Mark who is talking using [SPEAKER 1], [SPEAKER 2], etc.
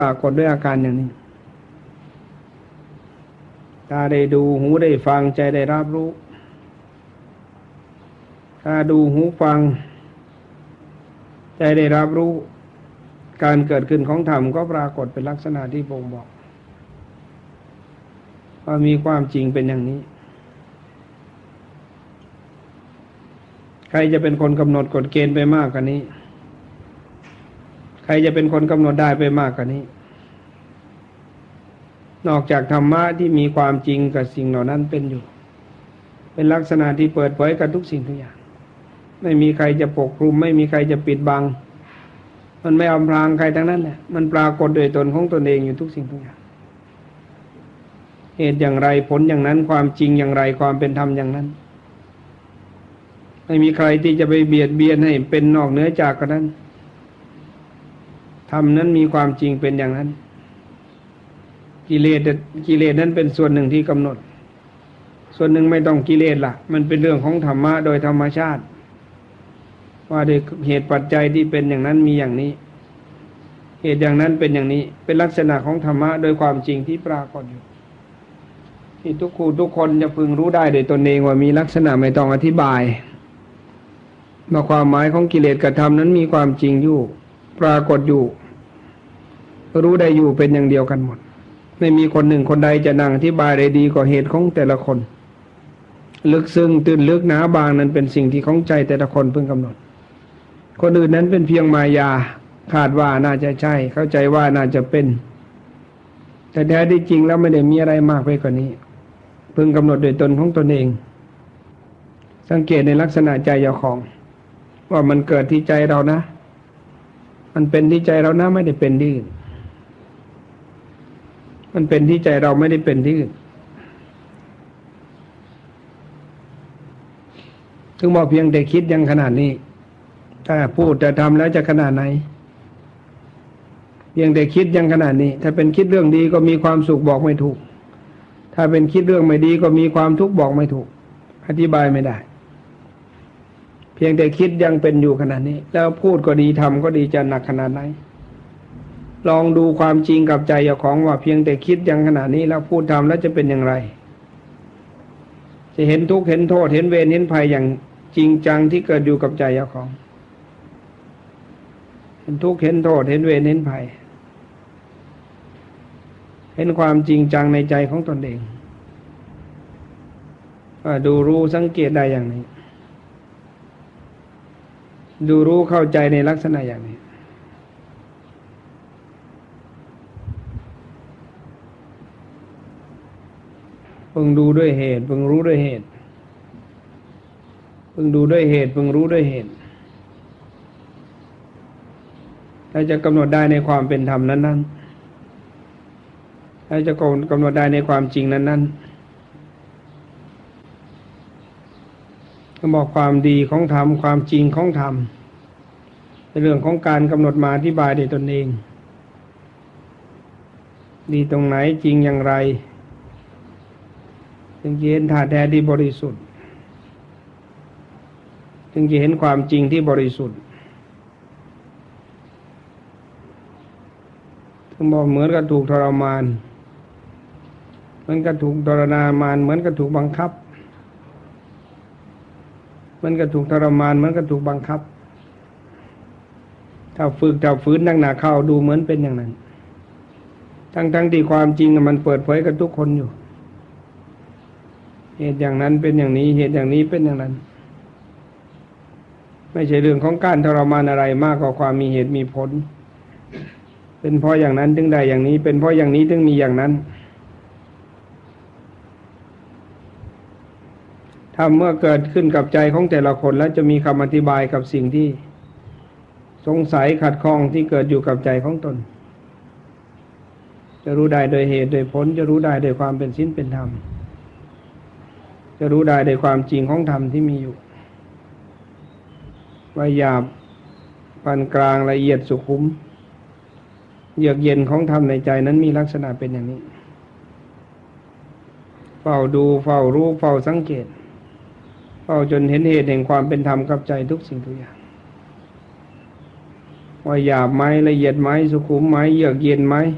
[SPEAKER 1] ปรากฏด้วยอาการอย่างนี้ตาได้ดูหูได้ฟังใจได้รับรู้ตาดูหูฟังใจได้รับรู้การเกิดขึ้นของธรรมก็ปรากฏเป็นลักษณะที่บ่งบอกว่ามีความจริงเป็นอย่างนี้ใครจะเป็นคนกำหนดกฎเกณฑ์ไปมากกว่านี้ใครจะเป็นคนกำหนดได้ไปมากกว่านี้นอกจากธรรมะที่มีความจริงกับสิ่งเหล่านั้นเป็นอยู่เป็นลักษณะที่เปิดเผยกับทุกสิ่งทุกอย่างไม่มีใครจะปกคลุมไม่มีใครจะปิดบังมันไม่อำพรางใครทั้งนั้นแหละมันปรากฏโดยตนของตนเองอยู่ทุกสิ่งทุกอย่างเหตุอย่างไรผลอย่างนั้นความจริงอย่างไรความเป็นธรรมอย่างนั้นไม่มีใครที่จะไปเบียดเบียนให้เป็นนอกเหนือจากกันนั้นธรรมนั้นมีความจริงเป็นอย่างนั้นกิเลสนั้นเป็นส่วนหนึ่งที่กำหนดส่วนหนึ่งไม่ต้องกิเลสล่ะมันเป็นเรื่องของธรรมะโดยธรรมชาติว่าด้วยเหตุปัจจัยที่เป็นอย่างนั้นมีอย่างนี้เหตุอย่างนั้นเป็นอย่างนี้เป็นลักษณะของธรรมะโดยความจริงที่ปรากฏอยู่ที่ทุกคนจะพึงรู้ได้โดยตนเองว่ามีลักษณะไม่ต้องอธิบายว่าความหมายของกิเลสกับธรรมนั้นมีความจริงอยู่ปรากฏอยู่รู้ได้อยู่เป็นอย่างเดียวกันหมดไม่มีคนหนึ่งคนใดจะนั่งอธิบายได้ดีกว่าเหตุของแต่ละคนลึกซึ้งตื้นลึกหนาบางนั้นเป็นสิ่งที่ของใจแต่ละคนเพิ่งกำหนดคนอื่นนั้นเป็นเพียงมายาคาดว่าน่าจะใช่เข้าใจว่าน่าจะเป็นแต่แท้ที่จริงแล้วไม่ได้มีอะไรมากไปกว่านี้เพิ่งกำหนดโดยตนของตนเองสังเกตในลักษณะใจเจ้าของว่ามันเกิดที่ใจเรานะมันเป็นที่ใจเรานะไม่ได้เป็นที่อื่นมันเป็นที่ใจเราไม่ได้เป็นที่อื่นถึงบอกเพียงแต่คิดยังขนาดนี้ถ้าพูดแต่ทำแล้วจะขนาดไหนเพียงแต่คิดยังขนาดนี้ถ้าเป็นคิดเรื่องดีก็มีความสุขบอกไม่ถูกถ้าเป็นคิดเรื่องไม่ดีก็มีความทุกข์บอกไม่ถูกอธิบายไม่ได้เพียงแต่คิดยังเป็นอยู่ขนาดนี้แล้วพูดก็ดีทำก็ดีจะหนักขนาดไหนลองดูความจริงกับใจเจ้าของว่าเพียงแต่คิดยังขนาดนี้แล้วพูดทำแล้วจะเป็นอย่างไรจะเห็นทุกข์เห็นโทษเห็นเวรเห็นภัยอย่างจริงจังที่เกิดอยู่กับใจเจ้าของเห็นทุกข์เห็นโทษเห็นเวรเห็นภัยเห็นความจริงจังในใจของตนเองดูรู้สังเกตได้อย่างนี้ดูรู้เข้าใจในลักษณะอย่างนี้เพิ่งดูด้วยเหตุเพิ่งรู้ด้วยเหตุเพิ่งดูด้วยเหตุเพิ่งรู้ด้วยเหตุถ้าจะกำหนดได้ในความเป็นธรรมนั้นๆถ้าจะกำหนดได้ในความจริงนั้นๆก็บอกความดีของธรรมความจริงของธรรมในเรื่องของการกำหนดมาอธิบายด้วยตนเองดีตรงไหนจริงอย่างไรจึงจะเห็นธาตุแท้ที่บริสุทธิ์จึงจะเห็นความจริงที่บริสุทธิ์ถึงบอกเหมือนกับถูกทรมานเหมือนกับถูกทรมานเหมือนกับถูกบังคับเหมือนกับถูกทรมานเหมือนกับถูกบังคับถ้าฝึกถ้าฝืนหนักๆเข้าดูเหมือนเป็นอย่างนั้นทั้งที่ความจริงมันเปิดเผยกับทุกคนอยู่เหตุอย่างนั้นเป็นอย่างนี้เหตุอย่างนี้เป็นอย่างนั้นไม่ใช่เรื่องของการทรมานอะไรมากกว่าความมีเหตุมีผลเป็นเพราะอย่างนั้นถึงได้อย่างนี้เป็นเพราะอย่างนี้ถึงมีอย่างนั้นถ้าเมื่อเกิดขึ้นกับใจของแต่ละคนแล้วจะมีคำอธิบายกับสิ่งที่สงสัยขัดข้องที่เกิดอยู่กับใจของตนจะรู้ได้โดยเหตุโดยผลจะรู้ได้โดยความเป็นศีลเป็นธรรมจะรู้ได้โดยความจริงของธรรมที่มีอยู่ว่าหยาบปานกลางละเอียดสุขุมเยือกเย็นของธรรมในใจนั้นมีลักษณะเป็นอย่างนี้เฝ้าดูเฝ้ารู้เฝ้าสังเกตเฝ้าจนเห็นเหตุแห่งความเป็นธรรมกับใจทุกสิ่งทุกอย่างว่าหยาบไหมละเอียดไหมสุขุมไหมเยือกเย็นไหม